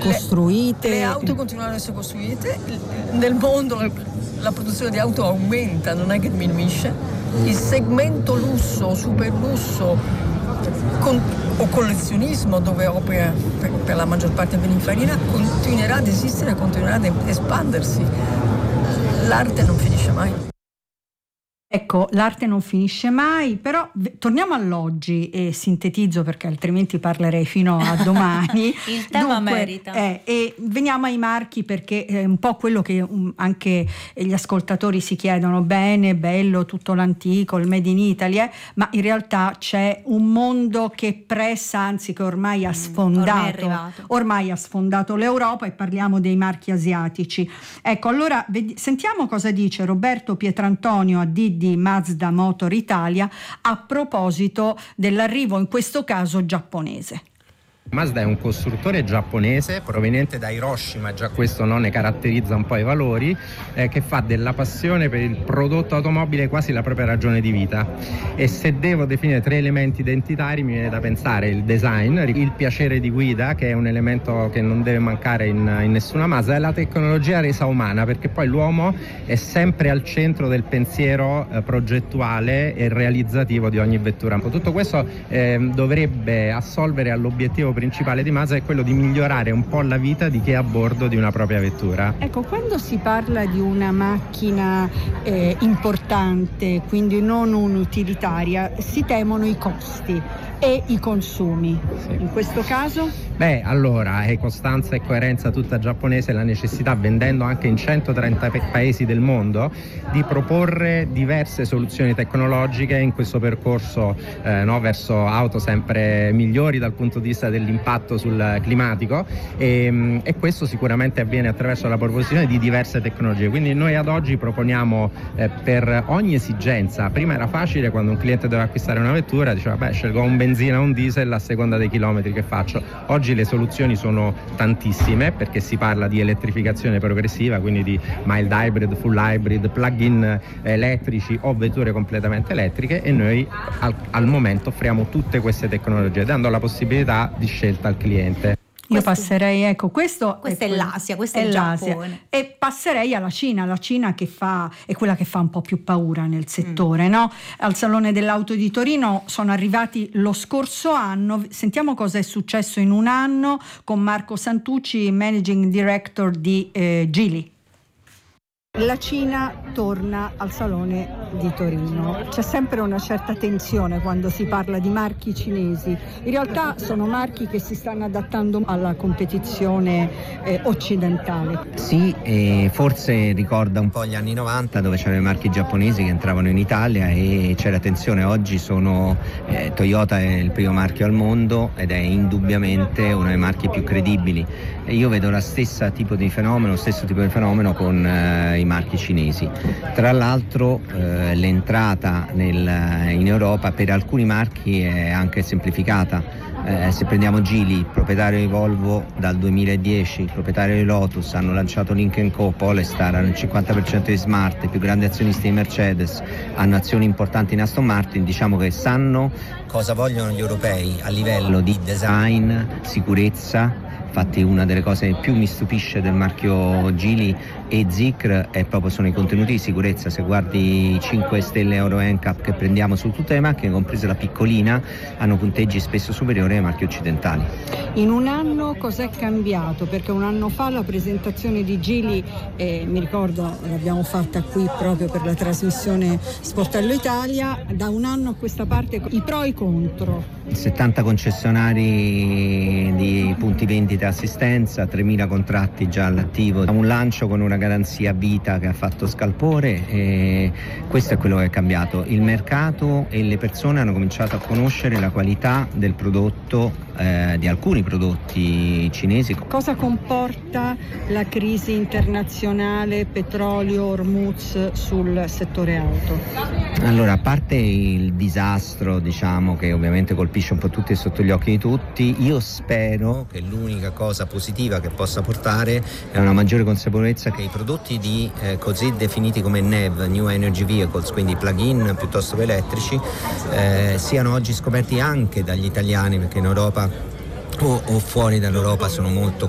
costruite. Le auto continuano ad essere costruite, nel mondo la produzione di auto aumenta, non è che diminuisce. Il segmento lusso, super lusso o collezionismo, dove opera per la maggior parte Pininfarina, continuerà ad esistere, continuerà ad espandersi. L'arte non finisce mai. Ecco, l'arte non finisce mai, però torniamo all'oggi e sintetizzo perché altrimenti parlerei fino a domani. Il tema merita. E veniamo ai marchi, perché è un po' quello che anche gli ascoltatori si chiedono: bene, bello tutto l'antico, il Made in Italy, ma in realtà c'è un mondo che pressa, anzi che ormai ha sfondato, ormai ha sfondato l'Europa, e parliamo dei marchi asiatici. Ecco, allora sentiamo cosa dice Roberto Pietrantonio a di Mazda Motor Italia a proposito dell'arrivo, in questo caso giapponese. Mazda è un costruttore giapponese proveniente da Hiroshima, già questo ne caratterizza un po' i valori, che fa della passione per il prodotto automobile quasi la propria ragione di vita. E se devo definire 3 elementi identitari, mi viene da pensare il design, il piacere di guida, che è un elemento che non deve mancare in nessuna Mazda, e la tecnologia resa umana, perché poi l'uomo è sempre al centro del pensiero progettuale e realizzativo di ogni vettura. Tutto questo dovrebbe assolvere all'obiettivo principale di Mazda, è quello di migliorare un po' la vita di chi è a bordo di una propria vettura. Ecco, quando si parla di una macchina importante, quindi non un'utilitaria, si temono i costi e i consumi. Sì. In questo caso? Allora è costanza e coerenza tutta giapponese la necessità, vendendo anche in 130 paesi del mondo, di proporre diverse soluzioni tecnologiche in questo percorso verso auto sempre migliori dal punto di vista dell'impatto sul climatico, e questo sicuramente avviene attraverso la proposizione di diverse tecnologie. Quindi noi ad oggi proponiamo per ogni esigenza. Prima era facile, quando un cliente doveva acquistare una vettura diceva scelgo un benzina o un diesel a seconda dei chilometri che faccio. Oggi le soluzioni sono tantissime, perché si parla di elettrificazione progressiva, quindi di mild hybrid, full hybrid, plug-in elettrici o vetture completamente elettriche, e noi al momento offriamo tutte queste tecnologie, dando la possibilità di scelta al cliente. Io passerei, questo è l'Asia, questo è il Giappone. E passerei alla Cina, che è quella che fa un po' più paura nel settore, no? Al Salone dell'Auto di Torino sono arrivati lo scorso anno. Sentiamo cosa è successo in un anno con Marco Santucci, Managing Director di Geely. La Cina torna al Salone di Torino. C'è sempre una certa tensione quando si parla di marchi cinesi. In realtà sono marchi che si stanno adattando alla competizione occidentale. Sì, forse ricorda un po' gli anni 90, dove c'erano i marchi giapponesi che entravano in Italia e c'era tensione. Oggi Toyota è il primo marchio al mondo ed è indubbiamente uno dei marchi più credibili. Io vedo lo stesso tipo di fenomeno con i marchi cinesi. Tra l'altro l'entrata in Europa per alcuni marchi è anche semplificata. Se prendiamo Geely, proprietario di Volvo dal 2010, proprietario di Lotus, hanno lanciato Lynk & Co, Polestar, hanno il 50% di Smart, i più grandi azionisti di Mercedes, hanno azioni importanti in Aston Martin. Diciamo che sanno cosa vogliono gli europei a livello di design, sicurezza. Infatti una delle cose che più mi stupisce del marchio Geely e Zeekr sono i contenuti di sicurezza. Se guardi i 5 stelle Euro NCAP che prendiamo su tutte le macchine, comprese la piccolina, hanno punteggi spesso superiori ai marchi occidentali. In un anno cos'è cambiato? Perché un anno fa la presentazione di Geely, mi ricordo l'abbiamo fatta qui proprio per la trasmissione Sportello Italia, da un anno a questa parte i pro e i contro. 70 concessionari di punti vendita e assistenza, 3.000 contratti già all'attivo, un lancio con una garanzia vita che ha fatto scalpore, e questo è quello che è cambiato. Il mercato e le persone hanno cominciato a conoscere la qualità del prodotto, di alcuni prodotti cinesi. Cosa comporta la crisi internazionale petrolio Hormuz sul settore auto? Allora, a parte il disastro, che ovviamente colpisce un po' tutti e sotto gli occhi di tutti, io spero che l'unica cosa positiva che possa portare è una maggiore consapevolezza che i prodotti così definiti come NEV, New Energy Vehicles, quindi plug-in piuttosto che elettrici, siano oggi scoperti anche dagli italiani, perché in Europa o fuori dall'Europa sono molto